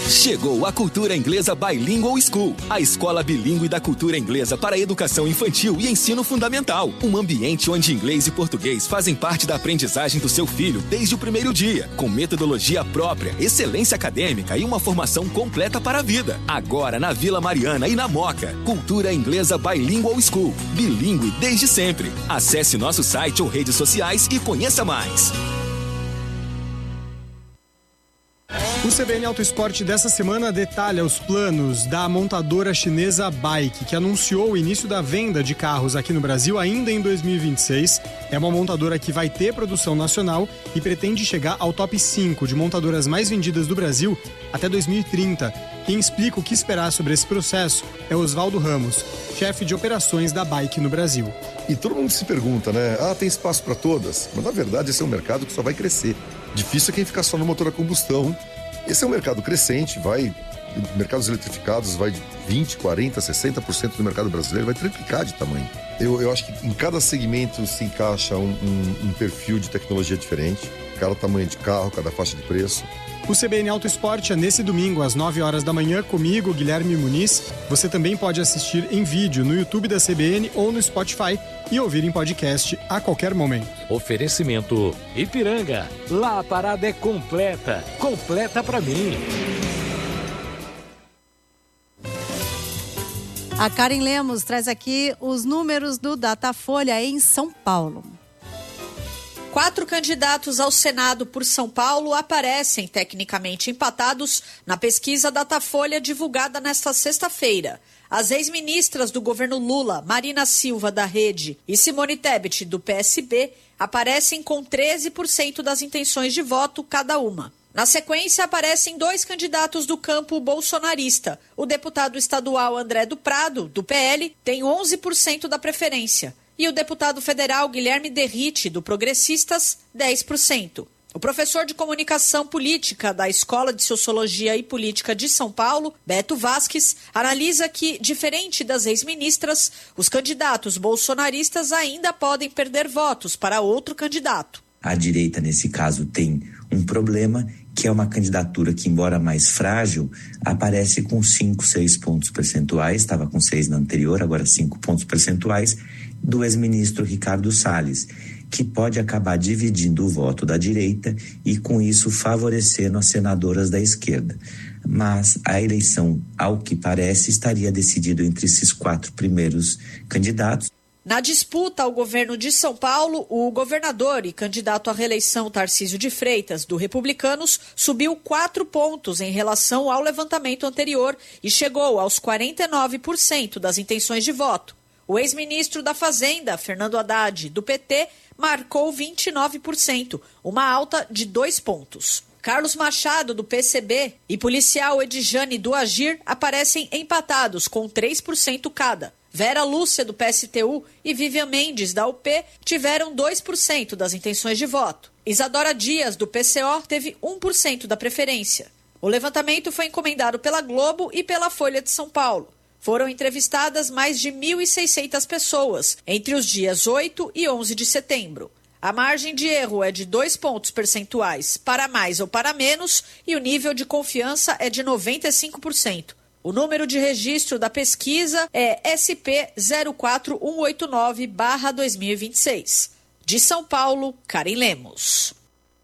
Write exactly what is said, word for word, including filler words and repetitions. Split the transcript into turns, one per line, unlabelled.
Chegou a Cultura Inglesa Bilingual School, a escola bilíngue da cultura inglesa para a educação infantil e ensino fundamental. Um ambiente onde inglês e português fazem parte da aprendizagem do seu filho desde o primeiro dia, com metodologia própria, excelência acadêmica e uma formação completa para a vida. Agora na Vila Mariana e na Moca. Cultura Inglesa Bilingual School, bilíngue desde sempre. Acesse nosso site ou redes sociais e conheça mais.
O C B N Auto Esporte dessa semana detalha os planos da montadora chinesa Bike, que anunciou o início da venda de carros aqui no Brasil ainda em dois mil e vinte e seis. É uma montadora que vai ter produção nacional e pretende chegar ao top cinco de montadoras mais vendidas do Brasil até dois mil e trinta. Quem explica o que esperar sobre esse processo é Oswaldo Ramos, chefe de operações da Bike no Brasil.
E todo mundo se pergunta, né? Ah, tem espaço para todas? Mas na verdade esse é um mercado que só vai crescer. Difícil é quem ficar só no motor a combustão. Esse é um mercado crescente, vai, mercados eletrificados vai de vinte, quarenta, sessenta por cento do mercado brasileiro, vai triplicar de tamanho. Eu, eu acho que em cada segmento se encaixa um, um, um perfil de tecnologia diferente, cada tamanho de carro, cada faixa de preço.
O C B N Auto Esporte é nesse domingo, às nove horas da manhã, comigo, Guilherme Muniz. Você também pode assistir em vídeo no YouTube da C B N ou no Spotify e ouvir em podcast a qualquer momento.
Oferecimento Ipiranga. Lá a parada é completa. Completa pra mim.
A Karen Lemos traz aqui os números do Datafolha em São Paulo.
Quatro candidatos ao Senado por São Paulo aparecem tecnicamente empatados na pesquisa Datafolha divulgada nesta sexta-feira. As ex-ministras do governo Lula, Marina Silva, da Rede, e Simone Tebet, do P S B, aparecem com treze por cento das intenções de voto cada uma. Na sequência, aparecem dois candidatos do campo bolsonarista. O deputado estadual André do Prado, do P L, tem onze por cento da preferência. E o deputado federal Guilherme Derrite, do Progressistas, dez por cento. O professor de comunicação política da Escola de Sociologia e Política de São Paulo, Beto Vasques, analisa que, diferente das ex-ministras, os candidatos bolsonaristas ainda podem perder votos para outro candidato.
A direita, nesse caso, tem um problema, que é uma candidatura que, embora mais frágil, aparece com cinco, seis pontos percentuais, estava com seis na anterior, agora cinco pontos percentuais, do ex-ministro Ricardo Salles, que pode acabar dividindo o voto da direita e, com isso, favorecendo as senadoras da esquerda. Mas a eleição, ao que parece, estaria decidida entre esses quatro primeiros candidatos.
Na disputa ao governo de São Paulo, o governador e candidato à reeleição Tarcísio de Freitas, do Republicanos, subiu quatro pontos em relação ao levantamento anterior e chegou aos quarenta e nove por cento das intenções de voto. O ex-ministro da Fazenda, Fernando Haddad, do P T, marcou vinte e nove por cento, uma alta de dois pontos. Carlos Machado, do P C B, e policial Edjane, do Agir, aparecem empatados com três por cento cada. Vera Lúcia, do P S T U, e Vivian Mendes, da U P, tiveram dois por cento das intenções de voto. Isadora Dias, do P C O, teve um por cento da preferência. O levantamento foi encomendado pela Globo e pela Folha de São Paulo. Foram entrevistadas mais de mil e seiscentas pessoas entre os dias oito e onze de setembro. A margem de erro é de dois pontos percentuais para mais ou para menos e o nível de confiança é de noventa e cinco por cento. O número de registro da pesquisa é S P zero quatro um oito nove barra dois mil e vinte e seis. De São Paulo, Karen Lemos.